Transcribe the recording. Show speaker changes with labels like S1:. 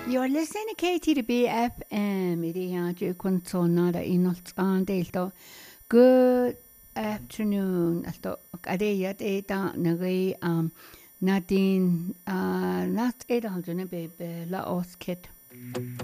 S1: You're listening to KTB FM. Iriaja Kunsonada Inolts on Delta. Good afternoon. Alto Adeya Eta Nagay Nadine not 800 baby La Oskit.